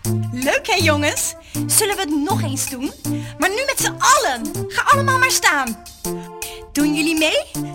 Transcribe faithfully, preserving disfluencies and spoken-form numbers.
Leuk hè jongens? Zullen we het nog eens doen? Maar nu met z'n allen. Ga allemaal maar staan. Doen jullie mee?